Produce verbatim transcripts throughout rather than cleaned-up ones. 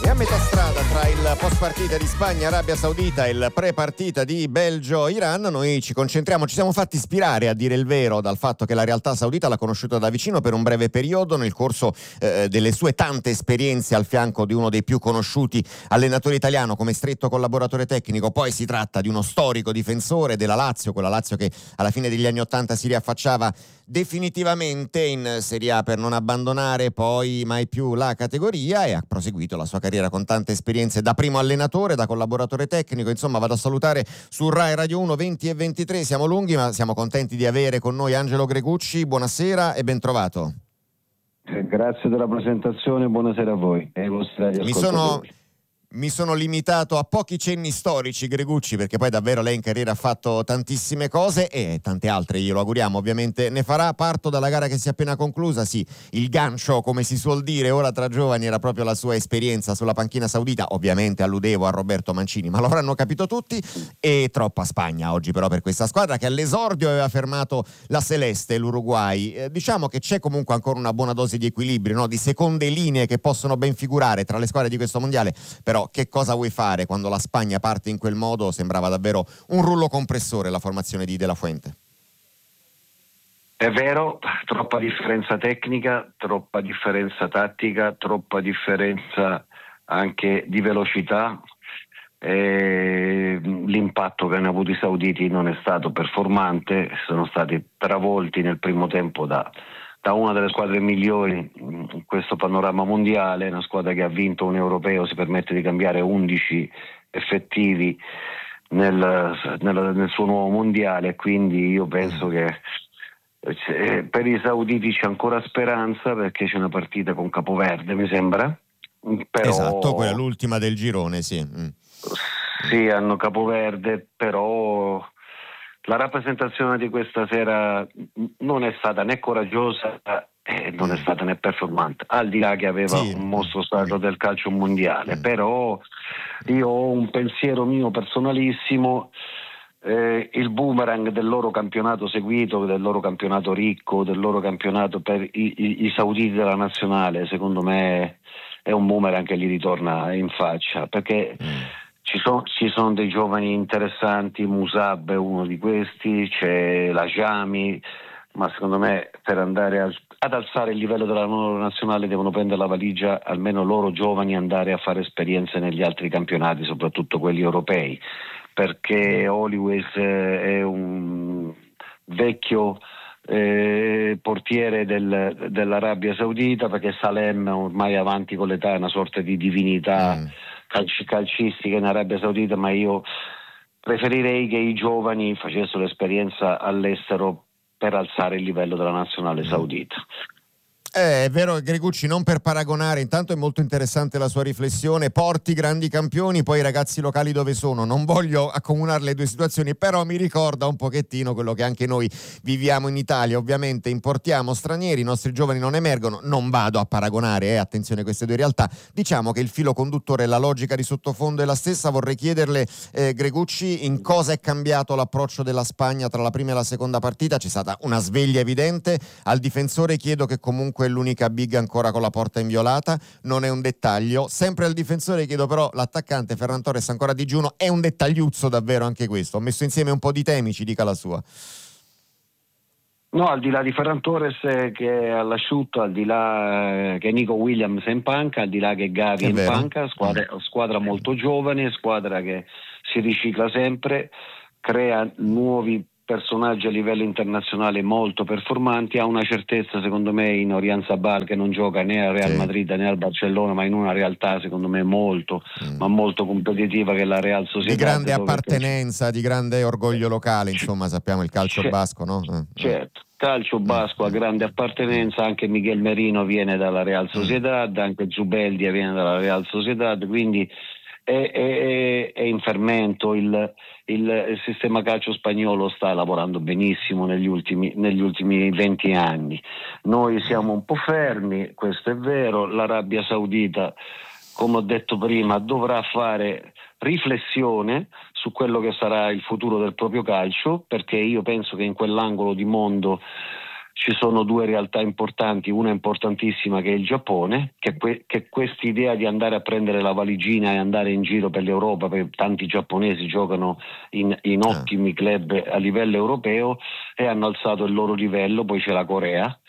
E a metà strada tra il post partita di Spagna-Arabia Saudita e il pre partita di Belgio-Iran noi ci concentriamo, ci siamo fatti ispirare, a dire il vero, dal fatto che la realtà saudita l'ha conosciuta da vicino per un breve periodo nel corso eh, delle sue tante esperienze al fianco di uno dei più conosciuti allenatori italiano come stretto collaboratore tecnico. Poi si tratta di uno storico difensore della Lazio, quella Lazio che alla fine degli anni Ottanta si riaffacciava definitivamente in Serie A per non abbandonare poi mai più la categoria, e ha proseguito la sua carriera con tante esperienze da primo allenatore, da collaboratore tecnico. Insomma, vado a salutare su Rai Radio uno venti e ventitré. Siamo lunghi, ma siamo contenti di avere con noi Angelo Gregucci. Buonasera e ben trovato. Grazie della presentazione, buonasera a voi e ai vostri Mi ascoltatori. sono Mi sono limitato a pochi cenni storici, Gregucci, perché poi davvero lei in carriera ha fatto tantissime cose e tante altre, glielo auguriamo, ovviamente ne farà. Parto dalla gara che si è appena conclusa. Sì, il gancio, come si suol dire ora tra giovani, era proprio la sua esperienza sulla panchina saudita. Ovviamente alludevo a Roberto Mancini, ma lo avranno capito tutti. E troppa Spagna oggi però per questa squadra che all'esordio aveva fermato la Celeste, l'Uruguay. Eh, diciamo che c'è comunque ancora una buona dose di equilibrio, no? Di seconde linee che possono ben figurare tra le squadre di questo mondiale. Però che cosa vuoi fare quando la Spagna parte in quel modo? Sembrava davvero un rullo compressore la formazione di De La Fuente. È vero, troppa differenza tecnica, troppa differenza tattica, troppa differenza anche di velocità. E l'impatto che hanno avuto i sauditi non è stato performante, sono stati travolti nel primo tempo da da una delle squadre migliori in questo panorama mondiale, una squadra che ha vinto un europeo, si permette di cambiare undici effettivi nel, nel, nel suo nuovo mondiale, quindi io penso che eh, per i sauditi c'è ancora speranza, perché c'è una partita con Capoverde, mi sembra. Però, esatto, quella l'ultima del girone, sì. Mm. Sì, hanno Capoverde, però la rappresentazione di questa sera non è stata né coraggiosa e non è stata né performante, al di là che aveva sì. un mostro sacro del calcio mondiale. Mm. Però io ho un pensiero mio personalissimo, eh, il boomerang del loro campionato seguito, del loro campionato ricco, del loro campionato per i, i, i sauditi della nazionale, secondo me è un boomerang che gli ritorna in faccia, perché mm. Ci sono, ci sono dei giovani interessanti, Musab è uno di questi, c'è la Jami, ma secondo me per andare a, ad alzare il livello della loro nazionale devono prendere la valigia, almeno loro giovani, andare a fare esperienze negli altri campionati, soprattutto quelli europei, perché Hollywood è un vecchio eh, portiere del, dell'Arabia Saudita, perché Salem ormai avanti con l'età è una sorta di divinità mm. calci, calcistica in Arabia Saudita, ma io preferirei che i giovani facessero l'esperienza all'estero per alzare il livello della nazionale saudita. Eh, è vero, Gregucci, non per paragonare, intanto è molto interessante la sua riflessione, porti grandi campioni, poi i ragazzi locali dove sono, non voglio accomunare le due situazioni, però mi ricorda un pochettino quello che anche noi viviamo in Italia. Ovviamente importiamo stranieri, i nostri giovani non emergono, non vado a paragonare, eh, attenzione, queste due realtà. Diciamo che il filo conduttore e la logica di sottofondo è la stessa. Vorrei chiederle, eh, Gregucci, in cosa è cambiato l'approccio della Spagna tra la prima e la seconda partita? C'è stata una sveglia evidente, al difensore chiedo che comunque è l'unica big ancora con la porta inviolata, non è un dettaglio. Sempre al difensore chiedo però l'attaccante Ferran Torres ancora a digiuno, è un dettagliuzzo davvero anche questo. Ho messo insieme un po' di temi, ci dica la sua. No, al di là di Ferran Torres che è all'asciutto, al di là che Nico Williams è in panca, al di là che Gavi è in panca, squadra, squadra molto giovane, squadra che si ricicla sempre, crea nuovi personaggi a livello internazionale molto performanti, ha una certezza secondo me in Orián Sabal, che non gioca né al Real sì. Madrid né al Barcellona, ma in una realtà secondo me molto mm. ma molto competitiva, che è la Real Sociedad, di grande appartenenza, di grande orgoglio locale, insomma sappiamo il calcio C- basco, no? Certo, calcio basco a grande appartenenza, anche Miguel Merino viene dalla Real Sociedad, anche Zubeldia viene dalla Real Sociedad, quindi è, è, è in fermento. Il, il, il sistema calcio spagnolo sta lavorando benissimo negli ultimi, negli ultimi venti anni. Noi siamo un po' fermi, questo è vero. L'Arabia Saudita, come ho detto prima, dovrà fare riflessione su quello che sarà il futuro del proprio calcio, perché io penso che in quell'angolo di mondo ci sono due realtà importanti, una importantissima che è il Giappone, che, que- che quest'idea di andare a prendere la valigina e andare in giro per l'Europa, perché tanti giapponesi giocano in, in ottimi club a livello europeo e hanno alzato il loro livello. Poi c'è la Corea,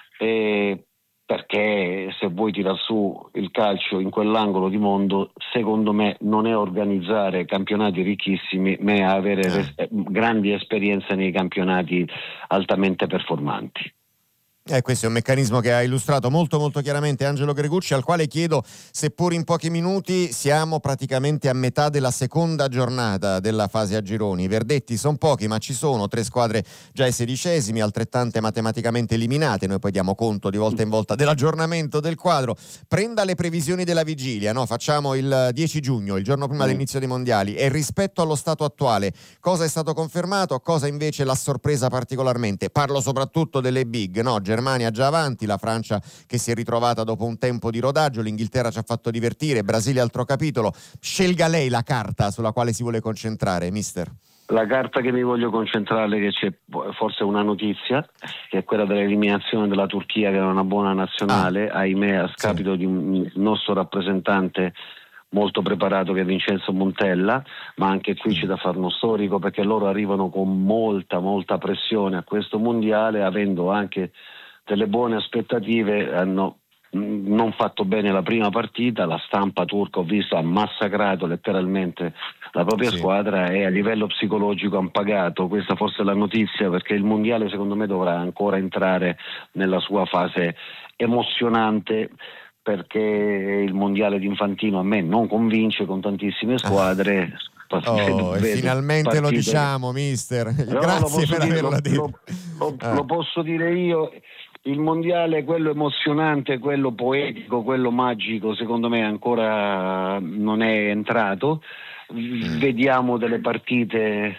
e perché se vuoi tirar su il calcio in quell'angolo di mondo, secondo me non è organizzare campionati ricchissimi, ma è avere res- grandi esperienze nei campionati altamente performanti. Eh, questo è un meccanismo che ha illustrato molto molto chiaramente Angelo Gregucci, al quale chiedo, seppur in pochi minuti, siamo praticamente a metà della seconda giornata della fase a gironi. I verdetti sono pochi, ma ci sono tre squadre già ai sedicesimi, altrettante matematicamente eliminate. Noi poi diamo conto di volta in volta dell'aggiornamento del quadro. Prenda le previsioni della vigilia, no? Facciamo il dieci giugno, il giorno prima dell'inizio dei mondiali, e rispetto allo stato attuale, cosa è stato confermato, cosa invece l'ha sorpresa particolarmente? Parlo soprattutto delle big, no? Germania già avanti, la Francia che si è ritrovata dopo un tempo di rodaggio, l'Inghilterra ci ha fatto divertire, Brasile altro capitolo. Scelga lei la carta sulla quale si vuole concentrare, mister. La carta che mi voglio concentrare, che c'è forse una notizia, che è quella dell'eliminazione della Turchia, che era una buona nazionale, ah, ahimè a scapito sì. di un nostro rappresentante molto preparato che è Vincenzo Montella, ma anche qui c'è da fare uno storico, perché loro arrivano con molta molta pressione a questo mondiale, avendo anche delle buone aspettative. Hanno non fatto bene la prima partita, la stampa turca, ho visto, ha massacrato letteralmente la propria sì. squadra, e a livello psicologico hanno pagato. Questa forse è la notizia, perché il mondiale secondo me dovrà ancora entrare nella sua fase emozionante, perché il mondiale di Infantino a me non convince, con tantissime squadre. Oh, e finalmente partite. Lo diciamo, mister. No, grazie per dire, averlo lo, detto. Lo, lo, ah. lo posso dire io. Il mondiale, quello emozionante, quello poetico, quello magico, secondo me ancora non è entrato. Mm. Vediamo delle partite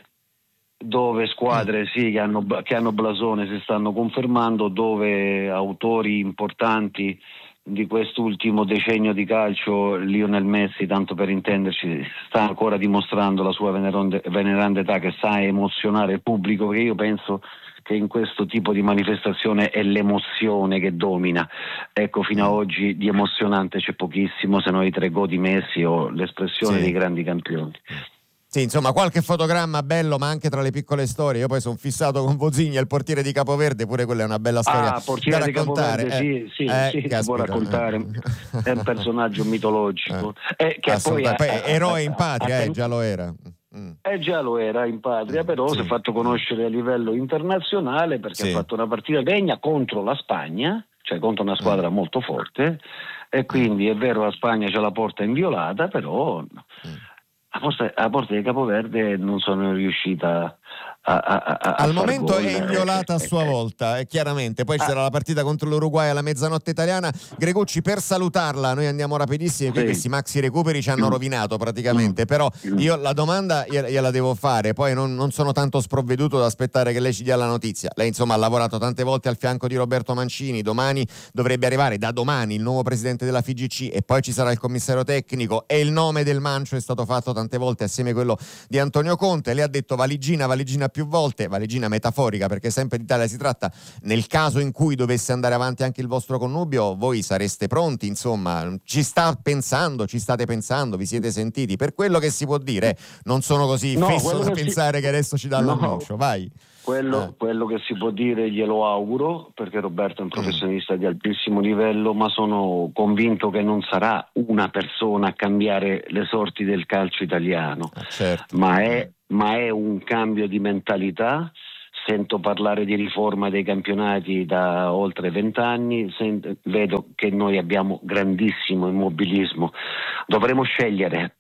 dove squadre mm. sì, che hanno, che hanno blasone si stanno confermando, dove autori importanti di quest'ultimo decennio di calcio, Lionel Messi, tanto per intenderci, sta ancora dimostrando la sua venerande, veneranda età, che sa emozionare il pubblico, perché io penso che in questo tipo di manifestazione è l'emozione che domina. Ecco, fino ad oggi di emozionante c'è pochissimo, se no i tre gol di Messi o l'espressione sì. dei grandi campioni. Sì, insomma, qualche fotogramma bello, ma anche tra le piccole storie. Io poi sono fissato con Vozigna, il portiere di Capoverde, pure quella è una bella storia ah, portiere da raccontare. Di Capoverde, eh, sì, sì, eh, sì si può raccontare, è un personaggio mitologico. Eh, eh, che poi, poi è eroe in patria, eh, già lo era. Mm. Eh già lo era in patria, però sì. si è fatto conoscere a livello internazionale, perché sì. ha fatto una partita degna contro la Spagna, cioè contro una squadra mm. molto forte, e quindi è vero la Spagna c'ha la porta inviolata, però mm. a, porta, a porta di Capoverde non sono riuscita a, a, a, a al momento gol. è inviolata a sua volta, eh, chiaramente. Poi ci sarà ah. la partita contro l'Uruguay alla mezzanotte italiana. Gregucci, per salutarla, noi andiamo rapidissimi, qui sì. questi maxi recuperi ci hanno mm. rovinato praticamente, mm. però io la domanda gliela devo fare, poi non, non sono tanto sprovveduto da aspettare che lei ci dia la notizia. Lei insomma ha lavorato tante volte al fianco di Roberto Mancini, domani dovrebbe arrivare, da domani, il nuovo presidente della F I G C, e poi ci sarà il commissario tecnico, e il nome del Mancio è stato fatto tante volte assieme a quello di Antonio Conte. Lei ha detto valigina, valigina più volte, valigina metaforica, perché sempre d'Italia si tratta. Nel caso in cui dovesse andare avanti anche il vostro connubio, voi sareste pronti, insomma, ci sta pensando, ci state pensando, vi siete sentiti? Per quello che si può dire, non sono così no, fesso da che pensare si... che adesso ci dà no. l'annuncio, vai. Quello, eh. quello che si può dire glielo auguro, perché Roberto è un professionista mm. di altissimo livello, ma sono convinto che non sarà una persona a cambiare le sorti del calcio italiano, ah, certo. ma, è, ma è un cambio di mentalità. Sento parlare di riforma dei campionati da oltre vent'anni, vedo che noi abbiamo grandissimo immobilismo, dovremo scegliere,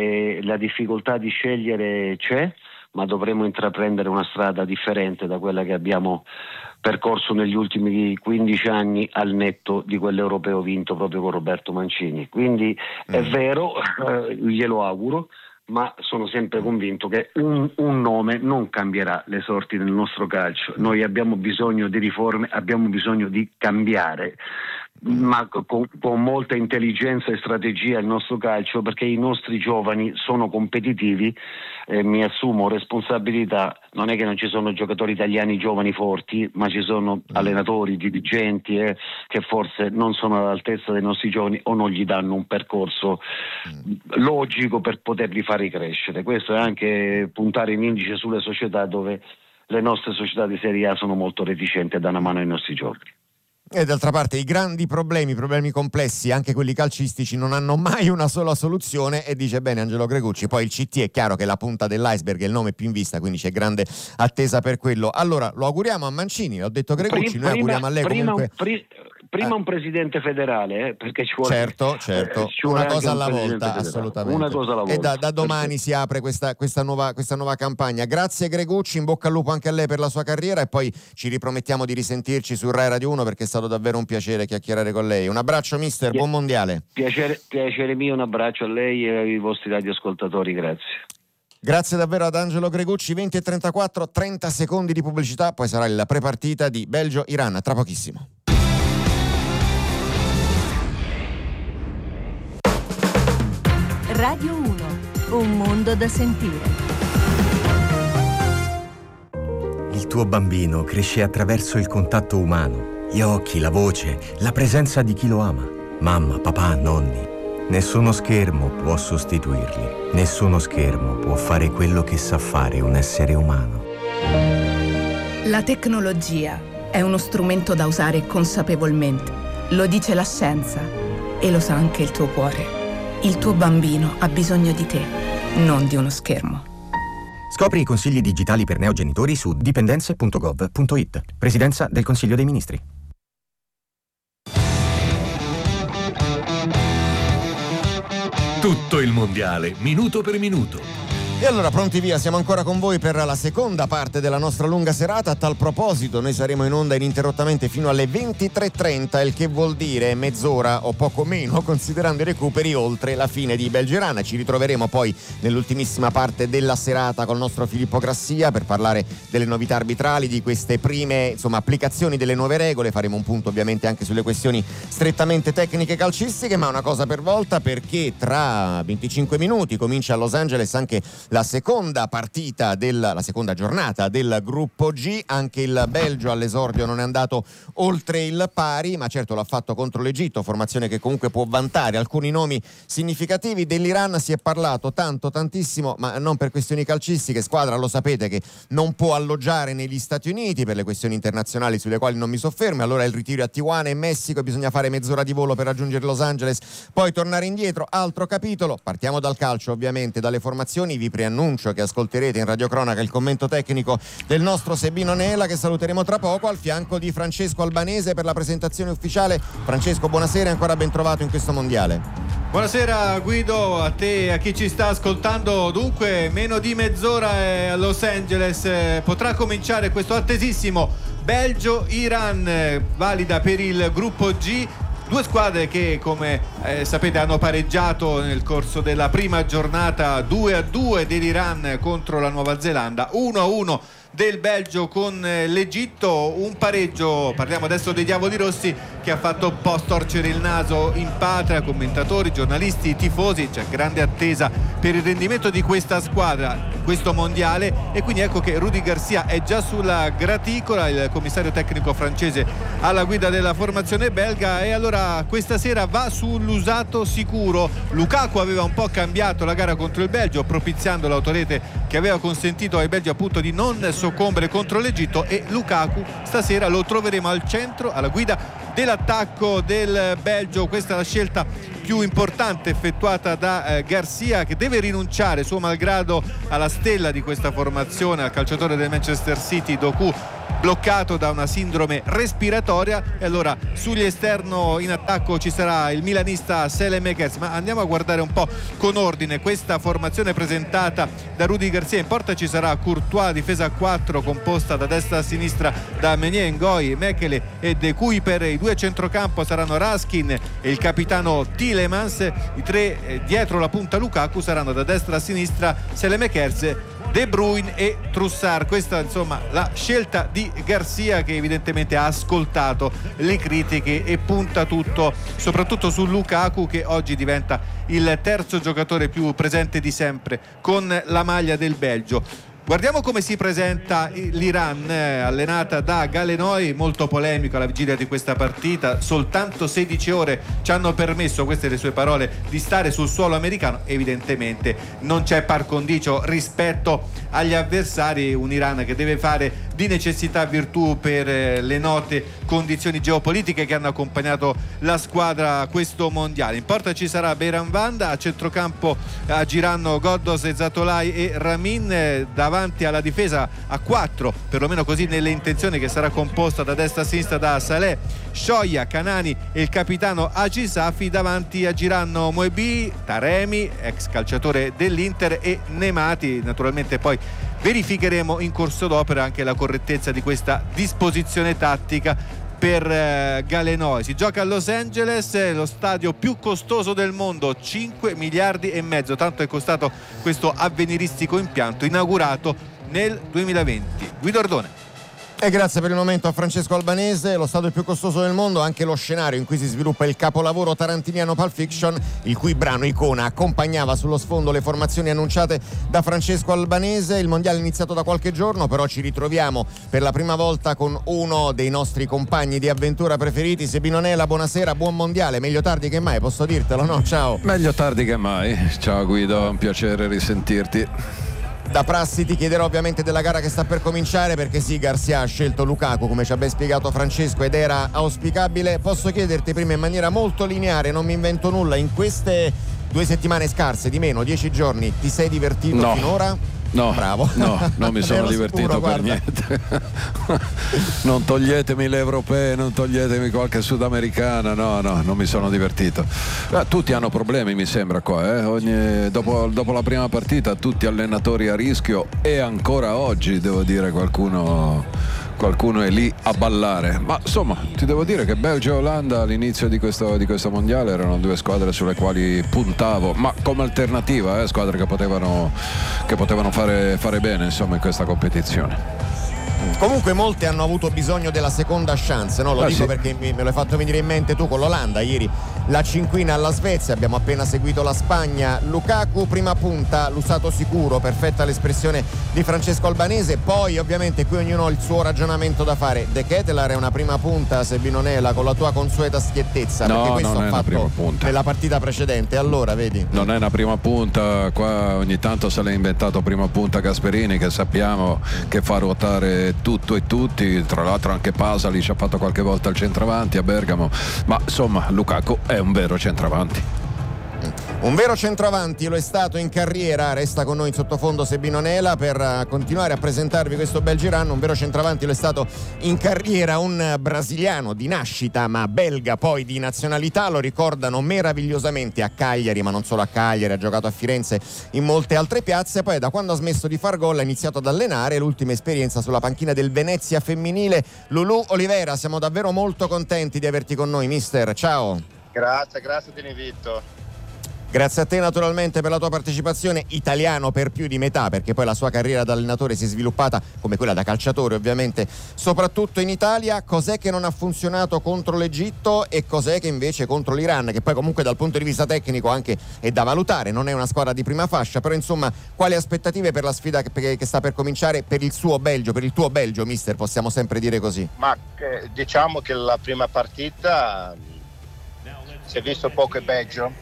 e la difficoltà di scegliere c'è, ma dovremo intraprendere una strada differente da quella che abbiamo percorso negli ultimi quindici anni, al netto di quell'europeo vinto proprio con Roberto Mancini. Quindi mm. è vero, eh, glielo auguro, ma sono sempre convinto che un, un nome non cambierà le sorti del nostro calcio. Noi abbiamo bisogno di riforme, abbiamo bisogno di cambiare, ma con, con molta intelligenza e strategia il nostro calcio, perché i nostri giovani sono competitivi. Eh, mi assumo responsabilità, non è che non ci sono giocatori italiani giovani forti, ma ci sono allenatori, dirigenti eh, che forse non sono all'altezza dei nostri giovani o non gli danno un percorso logico per poterli fare crescere. Questo è anche puntare in indice sulle società dove le nostre società di Serie A sono molto reticenti a dare una mano ai nostri giovani. E d'altra parte i grandi problemi, i problemi complessi, anche quelli calcistici, non hanno mai una sola soluzione, e dice bene Angelo Gregucci. Poi il C T è chiaro che è la punta dell'iceberg, è il nome più in vista, quindi c'è grande attesa per quello. Allora lo auguriamo a Mancini, l'ho detto Gregucci, prima, noi auguriamo a lei prima, comunque... Prima, prima un presidente federale, eh, perché ci vuole... Certo, certo, eh, ci vuole una cosa un alla volta, federale. assolutamente. Una cosa alla volta. E da, da domani Perfetto. si apre questa, questa, nuova, questa nuova campagna. Grazie Gregucci, in bocca al lupo anche a lei per la sua carriera, e poi ci ripromettiamo di risentirci su Rai Radio uno, perché è stato davvero un piacere chiacchierare con lei. Un abbraccio mister, buon mondiale. Piacere, piacere mio, un abbraccio a lei e ai vostri radioascoltatori, grazie. Grazie davvero ad Angelo Gregucci. Venti e trentaquattro, trenta secondi di pubblicità, poi sarà la prepartita di Belgio-Iran tra pochissimo. Radio uno, un mondo da sentire. Il tuo bambino cresce attraverso il contatto umano, gli occhi, la voce, la presenza di chi lo ama. Mamma, papà, nonni. Nessuno schermo può sostituirli. Nessuno schermo può fare quello che sa fare un essere umano. La tecnologia è uno strumento da usare consapevolmente. Lo dice la scienza e lo sa anche il tuo cuore. Il tuo bambino ha bisogno di te, non di uno schermo. Scopri i consigli digitali per neogenitori su dipendenze punto gov punto it. Presidenza del Consiglio dei Ministri. Tutto il mondiale, minuto per minuto. E allora pronti via, siamo ancora con voi per la seconda parte della nostra lunga serata. A tal proposito noi saremo in onda ininterrottamente fino alle ventitré e trenta, il che vuol dire mezz'ora o poco meno, considerando i recuperi, oltre la fine di Belgio-Iran. Ci ritroveremo poi nell'ultimissima parte della serata col nostro Filippo Grassia per parlare delle novità arbitrali, di queste prime insomma applicazioni delle nuove regole. Faremo un punto ovviamente anche sulle questioni strettamente tecniche calcistiche, ma una cosa per volta, perché tra venticinque minuti comincia a Los Angeles anche la seconda partita della la seconda giornata del gruppo G. Anche il Belgio all'esordio non è andato oltre il pari, ma certo l'ha fatto contro l'Egitto, formazione che comunque può vantare alcuni nomi significativi. Dell'Iran si è parlato tanto, tantissimo, ma non per questioni calcistiche. Squadra, lo sapete, che non può alloggiare negli Stati Uniti per le questioni internazionali sulle quali non mi soffermo. Allora il ritiro a Tijuana in Messico e bisogna fare mezz'ora di volo per raggiungere Los Angeles, poi tornare indietro. Altro capitolo. Partiamo dal calcio, ovviamente, dalle formazioni. Vi preannuncio che ascolterete in radiocronaca il commento tecnico del nostro Sebino Nela, che saluteremo tra poco, al fianco di Francesco Albanese per la presentazione ufficiale. Francesco, buonasera e ancora ben trovato in questo mondiale. Buonasera Guido, a te e a chi ci sta ascoltando. Dunque, meno di mezz'ora a Los Angeles eh, potrà cominciare questo attesissimo Belgio-Iran, eh, valida per il gruppo G. Due squadre che, come eh, sapete, hanno pareggiato nel corso della prima giornata, due a due dell'Iran contro la Nuova Zelanda, uno a uno del Belgio con l'Egitto. Un pareggio, parliamo adesso dei Diavoli Rossi, che ha fatto un po' storcere il naso in patria, commentatori, giornalisti, tifosi. C'è grande attesa per il rendimento di questa squadra, questo mondiale, e quindi ecco che Rudi Garcia è già sulla graticola, il commissario tecnico francese alla guida della formazione belga. E allora questa sera va sull'usato sicuro. Lukaku aveva un po' cambiato la gara contro il Belgio, propiziando l'autorete che aveva consentito ai belgi appunto di non soccombere contro l'Egitto, e Lukaku stasera lo troveremo al centro, alla guida dell'attacco del Belgio. Questa è la scelta più importante effettuata da eh, Garcia, che deve rinunciare suo malgrado alla stella di questa formazione, al calciatore del Manchester City Doku, bloccato da una sindrome respiratoria. E allora sugli esterno in attacco ci sarà il milanista Saelemaekers. Ma andiamo a guardare un po' con ordine questa formazione presentata da Rudi Garcia. In porta ci sarà Courtois, difesa a quattro composta da destra a sinistra da Meunier, Ngoy, Mekele e De Kuyper. I due a centrocampo saranno Raskin e il capitano Tielemans. I tre eh, dietro la punta Lukaku saranno da destra a sinistra Saelemaekers De Bruyne e Trossard. Questa insomma la scelta di Garcia, che evidentemente ha ascoltato le critiche e punta tutto soprattutto su Lukaku, che oggi diventa il terzo giocatore più presente di sempre con la maglia del Belgio. Guardiamo come si presenta l'Iran, eh, allenata da Galenoi, molto polemico alla vigilia di questa partita. Soltanto sedici ore ci hanno permesso, queste le sue parole, di stare sul suolo americano. Evidentemente non c'è par condicio rispetto agli avversari, un Iran che deve fare di necessità virtù per eh, le note condizioni geopolitiche che hanno accompagnato la squadra a questo mondiale. In porta ci sarà Beiran Vanda, a centrocampo agiranno Ghoddos, Zatolai e Ramin, eh, davanti alla difesa a quattro, perlomeno così nelle intenzioni, che sarà composta da destra a sinistra da Saleh, Shoya, Kanani e il capitano Haji Safi. Davanti agiranno Moebi, Taremi, ex calciatore dell'Inter, e Nemati. Naturalmente poi verificheremo in corso d'opera anche la correttezza di questa disposizione tattica per eh, Galenoi. Si gioca a Los Angeles, lo stadio più costoso del mondo, cinque miliardi e mezzo, tanto è costato questo avveniristico impianto, inaugurato nel duemilaventi. Guido Ordone. E grazie per il momento a Francesco Albanese. Lo stadio più costoso del mondo, anche lo scenario in cui si sviluppa il capolavoro tarantiniano Pulp Fiction, il cui brano icona accompagnava sullo sfondo le formazioni annunciate da Francesco Albanese. Il mondiale è iniziato da qualche giorno, però ci ritroviamo per la prima volta con uno dei nostri compagni di avventura preferiti, Sebino Nela. Buonasera, buon mondiale, meglio tardi che mai, posso dirtelo, no? Ciao. Meglio tardi che mai. Ciao Guido, è un piacere risentirti. Da prassi ti chiederò ovviamente della gara che sta per cominciare, perché sì, Garcia ha scelto Lukaku, come ci ha ben spiegato Francesco, ed era auspicabile. Posso chiederti prima in maniera molto lineare, non mi invento nulla, in queste due settimane scarse, di meno, dieci giorni, ti sei divertito no. finora? No, bravo. No, non mi sono divertito sicuro, per guarda. niente. Non toglietemi le europee, non toglietemi qualche sudamericana, no, no, non mi sono divertito. Ah, tutti hanno problemi, mi sembra qua, eh? Ogni, dopo, dopo la prima partita tutti allenatori a rischio, e ancora oggi devo dire qualcuno qualcuno è lì a ballare. Ma insomma, ti devo dire che Belgio e Olanda all'inizio di questo, di questo mondiale erano due squadre sulle quali puntavo, ma come alternativa, eh? Squadre che potevano, che potevano fare, fare bene insomma in questa competizione. Comunque molte hanno avuto bisogno della seconda chance, no? Lo ah, dico sì. perché me l'hai fatto venire in mente tu con l'Olanda ieri, la cinquina alla Svezia, abbiamo appena seguito la Spagna. Lukaku prima punta, l'usato sicuro, perfetta l'espressione di Francesco Albanese. Poi ovviamente qui ognuno ha il suo ragionamento da fare. De Ketelaere è una prima punta, Sebino Nela, con la tua consueta schiettezza, no, perché questo non ha è una prima fatto punta. nella partita precedente, allora vedi. Non è una prima punta, qua ogni tanto se l'è inventato prima punta Gasperini, che sappiamo che fa ruotare tutto e tutti, tra l'altro anche Pasalic ha fatto qualche volta il centravanti a Bergamo, ma insomma Lukaku è un vero centravanti. Un vero centravanti lo è stato in carriera. Resta con noi in sottofondo Sebino Nela per continuare a presentarvi questo bel Girano. Un vero centravanti lo è stato in carriera, un brasiliano di nascita ma belga poi di nazionalità. Lo ricordano meravigliosamente a Cagliari, ma non solo a Cagliari, ha giocato a Firenze, in molte altre piazze. Poi da quando ha smesso di far gol ha iniziato ad allenare, l'ultima esperienza sulla panchina del Venezia femminile. Lulù Olivera, siamo davvero molto contenti di averti con noi, mister. Ciao. Grazie, grazie dell'invito. Grazie a te naturalmente per la tua partecipazione. Italiano per più di metà, perché poi la sua carriera da allenatore si è sviluppata, come quella da calciatore ovviamente, soprattutto in Italia. Cos'è che non ha funzionato contro l'Egitto e cos'è che invece contro l'Iran, che poi comunque dal punto di vista tecnico anche è da valutare, non è una squadra di prima fascia, però insomma quali aspettative per la sfida che, che sta per cominciare per il suo Belgio, per il tuo Belgio, mister, possiamo sempre dire così? Ma eh, diciamo che la prima partita si è visto poco Belgio,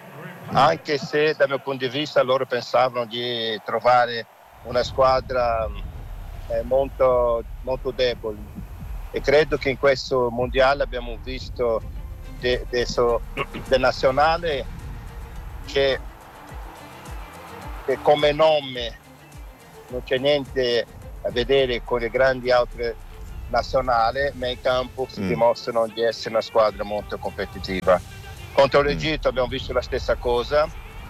anche se dal mio punto di vista loro pensavano di trovare una squadra eh, molto, molto debole, e credo che in questo mondiale abbiamo visto de, de so, del nazionale che, che come nome non c'è niente a vedere con le grandi altre nazionali, ma in campo si mm. dimostrano di essere una squadra molto competitiva. Contro l'Egitto abbiamo visto la stessa cosa,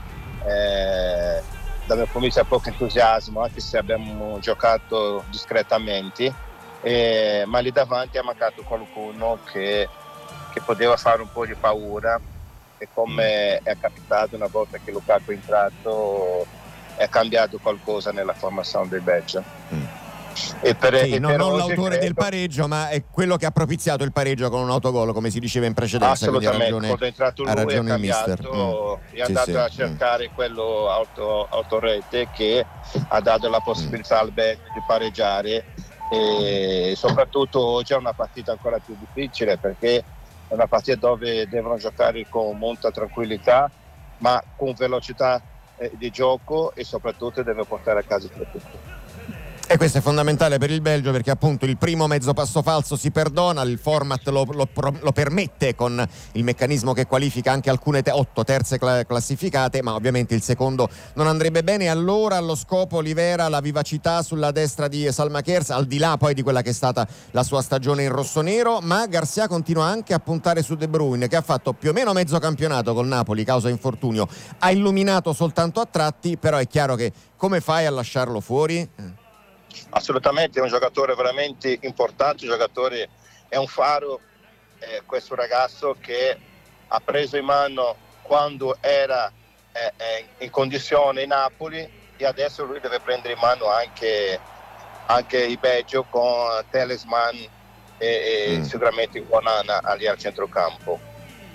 eh, dal mio punto di vista poco entusiasmo, anche se abbiamo giocato discretamente, eh, ma lì davanti ha mancato qualcuno che, che poteva fare un po' di paura, e come è capitato una volta che Lukaku è entrato, è cambiato qualcosa nella formazione del Belgio. Mm. E per, sì, e no, per non oggi l'autore credo... del pareggio, ma è quello che ha propiziato il pareggio con un autogol, come si diceva in precedenza. Assolutamente, ragione, quando è entrato ha lui ragione è il mister. cambiato, Mm. è andato sì, a sì. cercare mm. quello auto, autorete che ha dato la possibilità mm. al Belgio di pareggiare, e soprattutto oggi è una partita ancora più difficile, perché è una partita dove devono giocare con molta tranquillità, ma con velocità eh, di gioco, e soprattutto deve portare a casa tre punti. E questo è fondamentale per il Belgio, perché appunto il primo mezzo passo falso si perdona, il format lo, lo, lo permette con il meccanismo che qualifica anche alcune te- otto terze cla- classificate, ma ovviamente il secondo non andrebbe bene. Allora allo scopo Olivera, la vivacità sulla destra di Salma Kers, al di là poi di quella che è stata la sua stagione in rossonero, ma Garcia continua anche a puntare su De Bruyne, che ha fatto più o meno mezzo campionato col Napoli causa infortunio, ha illuminato soltanto a tratti, però è chiaro che come fai a lasciarlo fuori? Assolutamente, è un giocatore veramente importante, un giocatore, è un faro, eh, questo ragazzo che ha preso in mano quando era eh, eh, in condizione in Napoli, e adesso lui deve prendere in mano anche, anche il Belgio con Talisman e, e mm. sicuramente con Onana lì al centrocampo.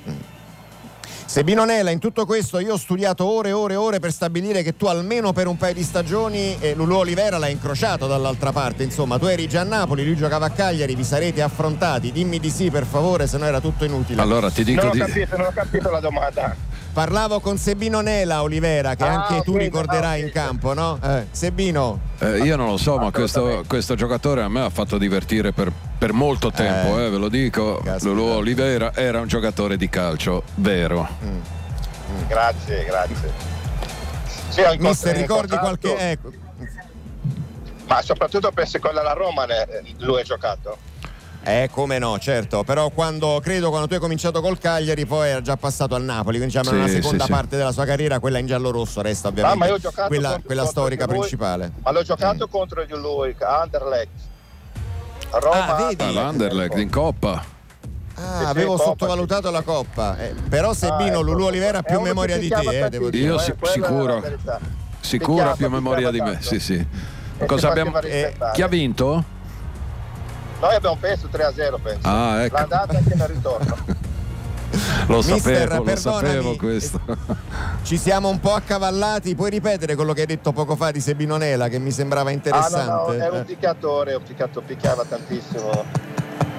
Sebino Nela, in tutto questo io ho studiato ore e ore e ore per stabilire che tu almeno per un paio di stagioni eh, Lulù Olivera l'hai incrociato dall'altra parte, insomma tu eri già a Napoli, lui giocava a Cagliari, vi sarete affrontati, dimmi di sì per favore, se no era tutto inutile. Allora ti dico non ho di... capito, non ho capito la domanda. Parlavo con Sebino Nela, Olivera, che ah, anche tu okay, ricorderai no, in campo, no? Eh, Sebino. Eh, io non lo so, ma questo, questo giocatore a me ha fatto divertire per, per molto tempo, eh, eh, ve lo dico. Lulù Olivera era un giocatore di calcio vero. Mm. Mm. Grazie, grazie. Sì, mister, ricordi qualche... Eh. Ma soprattutto penso che con la Roma lui ha giocato. Eh, come no, certo, però quando credo quando tu hai cominciato col Cagliari poi era già passato al Napoli, quindi diciamo sì, una seconda sì, parte sì. della sua carriera, quella in giallo-rosso resta ovviamente ah, ma io ho giocato quella, contro, quella contro storica principale. Ma l'ho giocato mm. contro di lui, Anderlecht. Roma, ah, vedi? L'Anderlecht in Coppa. Ah, sì, avevo sì, sottovalutato Coppa, la Coppa, eh, però Sebino, ah, Lulù Olivera ha più memoria di te, eh, devo dire. Io eh, sicuro, sicuro ha più memoria di me, sì sì. Cosa abbiamo... eh, chi ha vinto? Noi abbiamo perso tre a zero, penso. Ah, ecco. L'andata anche nel ritorno. Lo Mister, sapevo, lo sapevo questo. Ci siamo un po' accavallati. Puoi ripetere quello che hai detto poco fa di Sebino Nela, che mi sembrava interessante? Ah, no, no, era un picchiatore, un picchiatore, picchiava tantissimo.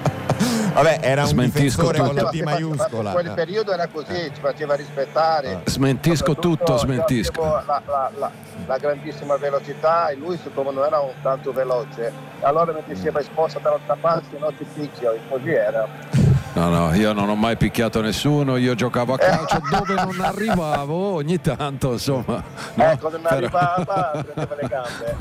Vabbè, era un Smentisco difensore con la T maiuscola. In quel periodo era così, ci faceva rispettare. Smentisco tutto, smentisco. La, la, la, la grandissima velocità, e lui siccome non era un tanto veloce, allora mi diceva esposta dall'altra parte, non ti picchio, e così era. No, no, io non ho mai picchiato nessuno, io giocavo a calcio dove non arrivavo ogni tanto, insomma. No? Ecco, non arrivava, prendeva le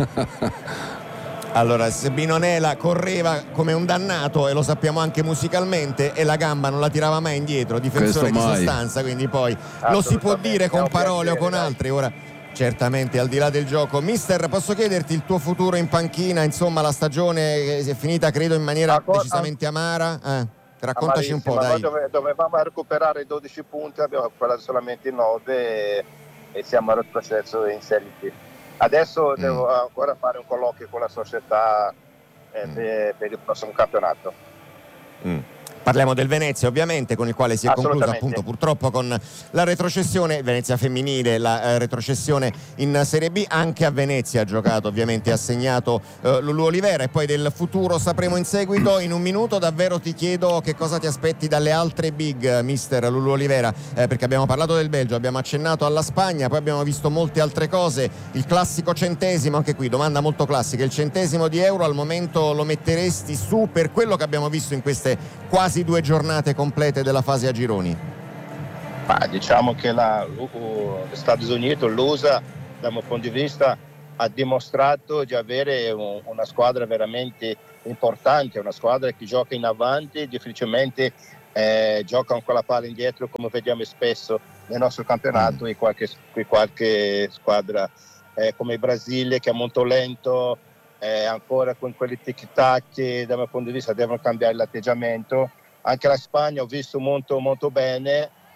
gambe. Allora, Sebino Nela correva come un dannato, e lo sappiamo anche musicalmente, e la gamba non la tirava mai indietro, difensore di sostanza, quindi poi lo si può dire con parole o con altre. Ora, certamente al di là del gioco, mister, posso chiederti il tuo futuro in panchina? Insomma, la stagione si è finita credo in maniera ah, decisamente amara, eh, raccontaci un po', dai. Dove, dovevamo recuperare dodici punti, abbiamo recuperato solamente nove e, e siamo al processo in Serie B. Adesso mm. devo ancora fare un colloquio con la società eh, mm. per, per il prossimo campionato. Mm. Parliamo del Venezia ovviamente, con il quale si è conclusa appunto purtroppo con la retrocessione, Venezia femminile, la eh, retrocessione in Serie B. Anche a Venezia ha giocato ovviamente, ha segnato eh, Lulù Olivera, e poi del futuro sapremo in seguito. In un minuto davvero ti chiedo che cosa ti aspetti dalle altre big, mister Lulù Olivera, eh, perché abbiamo parlato del Belgio, abbiamo accennato alla Spagna, poi abbiamo visto molte altre cose, il classico centesimo, anche qui domanda molto classica, il centesimo di euro al momento lo metteresti su per quello che abbiamo visto in queste quasi due giornate complete della fase a gironi? Ma diciamo che la, gli Stati Uniti, l'U S A, dal mio punto di vista, ha dimostrato di avere un, una squadra veramente importante, una squadra che gioca in avanti, difficilmente eh, gioca con la palla indietro come vediamo spesso nel nostro campionato, mm. e qualche, qualche squadra eh, come il Brasile, che è molto lento, eh, ancora con quelli tic-tac che dal mio punto di vista devono cambiare l'atteggiamento. Anche la Spagna ho visto molto molto bene,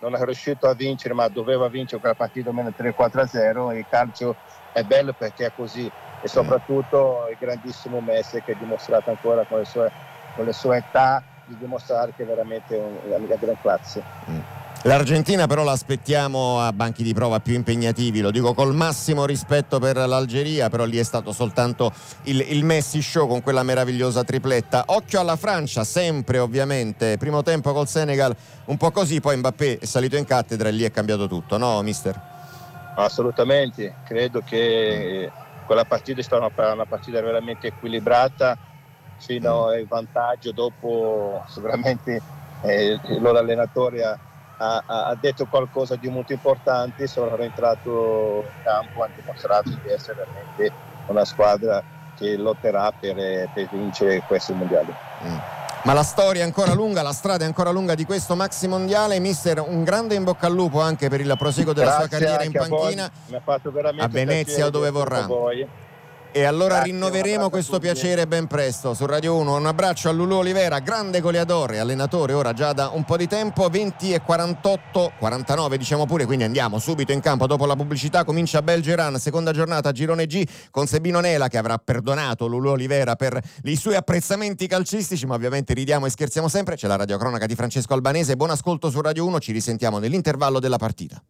non è riuscito a vincere, ma doveva vincere quella partita almeno tre quattro a zero. Il calcio è bello perché è così, e soprattutto il grandissimo Messi, che ha dimostrato ancora con le sue, con le sue età di dimostrare che è veramente una, una gran classe. Mm. L'Argentina però l'aspettiamo a banchi di prova più impegnativi, lo dico col massimo rispetto per l'Algeria, però lì è stato soltanto il, il Messi show con quella meravigliosa tripletta. Occhio alla Francia, sempre ovviamente, primo tempo col Senegal un po' così, poi Mbappé è salito in cattedra e lì è cambiato tutto, no mister? Assolutamente, credo che quella partita è stata una, una partita veramente equilibrata fino al vantaggio, dopo sicuramente eh, il loro allenatore ha Ha, ha detto qualcosa di molto importante, sono rientrato in campo, hanno dimostrato di essere veramente una squadra che lotterà per, per vincere questo mondiale. Mm. Ma la storia è ancora lunga, la strada è ancora lunga di questo maxi mondiale. Mister, un grande in bocca al lupo anche per il proseguo della Grazie sua carriera in panchina mi ha fatto veramente a Venezia o dove vorrà. E allora Grazie, rinnoveremo questo piacere ben presto su Radio uno. Un abbraccio a Lulù Olivera, grande goleadore, allenatore ora già da un po' di tempo. Venti e quarantotto, quarantanove diciamo pure, quindi andiamo subito in campo dopo la pubblicità. Comincia Belgio-Iran, seconda giornata girone G, con Sebino Nela che avrà perdonato Lulù Olivera per i suoi apprezzamenti calcistici, ma ovviamente ridiamo e scherziamo sempre. C'è la radiocronaca di Francesco Albanese. Buon ascolto su Radio uno, ci risentiamo nell'intervallo della partita.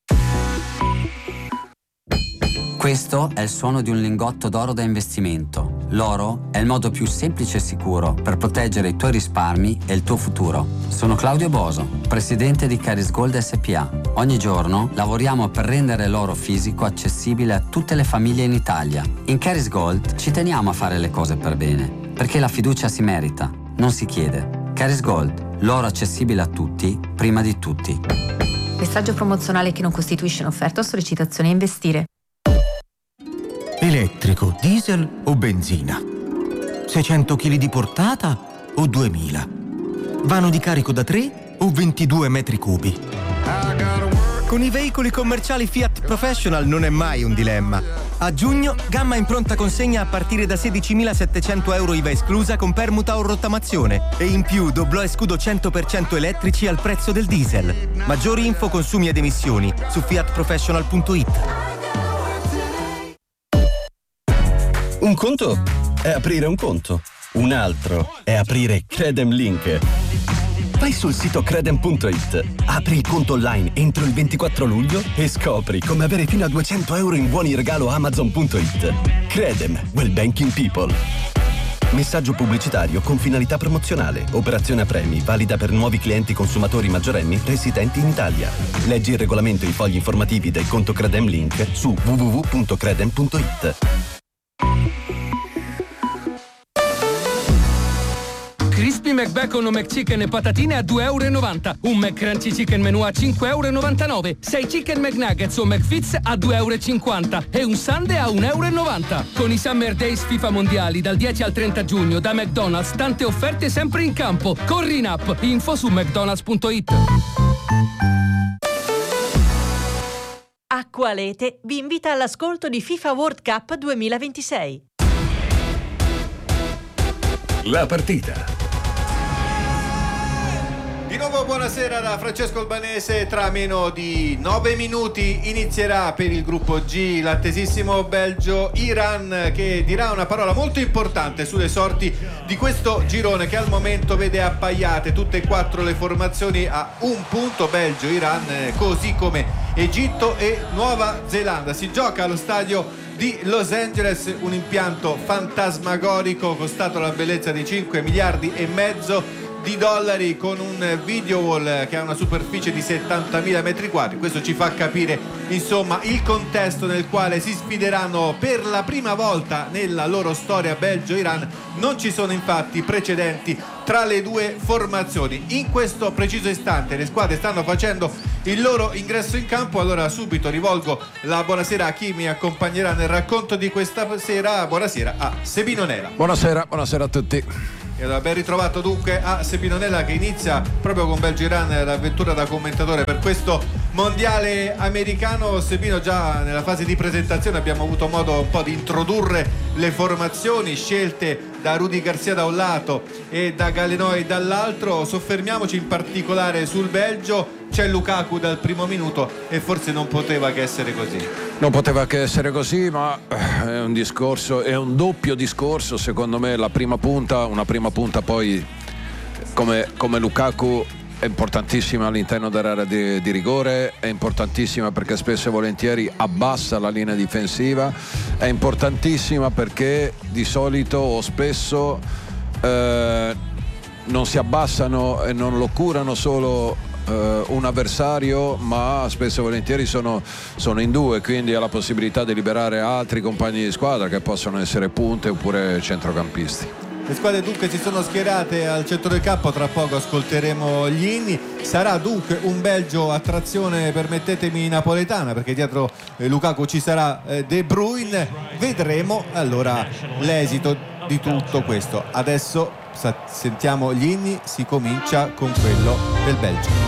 Questo è il suono di un lingotto d'oro da investimento. L'oro è il modo più semplice e sicuro per proteggere i tuoi risparmi e il tuo futuro. Sono Claudio Boso, presidente di Caris Gold S P A. Ogni giorno lavoriamo per rendere l'oro fisico accessibile a tutte le famiglie in Italia. In Caris Gold ci teniamo a fare le cose per bene, perché la fiducia si merita, non si chiede. Caris Gold, l'oro accessibile a tutti, prima di tutti. Messaggio promozionale che non costituisce un'offerta o sollecitazione a investire. Elettrico, diesel o benzina? seicento chili di portata o duemila? Vano di carico da tre o ventidue metri cubi? Con i veicoli commerciali Fiat Professional non è mai un dilemma. A giugno, gamma in pronta consegna a partire da sedicimilasettecento euro I V A esclusa con permuta o rottamazione. E in più doblò e scudo cento per cento elettrici al prezzo del diesel. Maggiori info, consumi ed emissioni su fiat professional punto it. Un conto è aprire un conto, un altro è aprire Credem Link. Vai sul sito credem punto it, apri il conto online entro il ventiquattro luglio e scopri come avere fino a duecento euro in buoni regalo amazon punto it. Credem, well banking people. Messaggio pubblicitario con finalità promozionale. Operazione a premi, valida per nuovi clienti consumatori maggiorenni residenti in Italia. Leggi il regolamento e i fogli informativi del conto Credem Link su w w w punto credem punto it. Crispy McBacon o McChicken e patatine a due e novanta euro. Un McCrunchy Chicken Menù a cinque e novantanove euro. sei Chicken McNuggets o McFits a due e cinquanta euro. E un Sundae a un e novanta euro. Con i Summer Days FIFA Mondiali dal dieci al trenta giugno da McDonald's, tante offerte sempre in campo. Corri in app. Info su mcdonalds punto it. Acqualete vi invita all'ascolto di FIFA World Cup duemilaventisei. La partita. Di nuovo buonasera da Francesco Albanese. Tra meno di nove minuti inizierà per il gruppo G l'attesissimo Belgio-Iran, che dirà una parola molto importante sulle sorti di questo girone, che al momento vede appaiate tutte e quattro le formazioni a un punto. Belgio-Iran, così come Egitto e Nuova Zelanda. Si gioca allo stadio di Los Angeles, un impianto fantasmagorico costato la bellezza di cinque miliardi e mezzo di dollari, con un video wall che ha una superficie di settantamila metri quadri. Questo ci fa capire insomma il contesto nel quale si sfideranno per la prima volta nella loro storia Belgio-Iran. Non ci sono infatti precedenti tra le due formazioni. In questo preciso istante le squadre stanno facendo il loro ingresso in campo. Allora subito rivolgo la buonasera a chi mi accompagnerà nel racconto di questa sera. Buonasera a Sebino Nela. Buonasera, buonasera a tutti. E allora, ben ritrovato dunque a Sebino Nela, che inizia proprio con Belgio-Iran l'avventura da commentatore per questo mondiale americano. Sebino, già nella fase di presentazione abbiamo avuto modo un po' di introdurre le formazioni scelte da Rudy Garcia da un lato e da Galenoi dall'altro. Soffermiamoci in particolare sul Belgio. C'è c'è Lukaku dal primo minuto e forse non poteva che essere così. Non poteva che essere così, ma è un discorso, è un doppio discorso secondo me. La prima punta, una prima punta poi come, come Lukaku è importantissima all'interno dell'area di, di rigore, è importantissima perché spesso e volentieri abbassa la linea difensiva, è importantissima perché di solito o spesso eh, non si abbassano e non lo curano solo eh, un avversario, ma spesso e volentieri sono, sono in due, quindi ha la possibilità di liberare altri compagni di squadra che possono essere punte oppure centrocampisti. Le squadre dunque si sono schierate al centro del campo, tra poco ascolteremo gli inni. Sarà dunque un Belgio a trazione, permettetemi, napoletana, perché dietro eh, Lukaku ci sarà eh, De Bruyne. Vedremo allora l'esito di tutto questo. Adesso sa- sentiamo gli inni, si comincia con quello del Belgio.